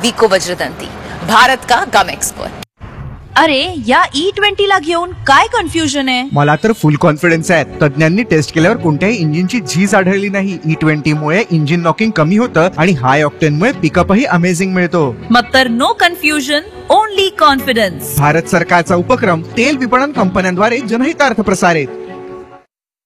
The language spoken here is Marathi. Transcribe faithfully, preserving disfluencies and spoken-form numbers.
विको वज्रदंती, भारत का गम एक्सपर्ट. अरे या ई ट्वेंटी ला घेऊन काय कन्फ्युजन आहे? मला तर फुल कॉन्फिडन्स आहे. तज्ञांनी टेस्ट केल्यावर कोणत्याही इंजिनची झीज आढळली नाही. ई ट्वेंटी मुळे इंजिन नॉकिंग कमी होतं आणि हाय ऑक्टेन मुळे पिकअपही अमेझिंग मिळतो. मग तर no confusion, only confidence. Bharat सरकारचा उपक्रम तेल विपणन कंपन्यांद्वारे जनहितार्थ प्रसारित.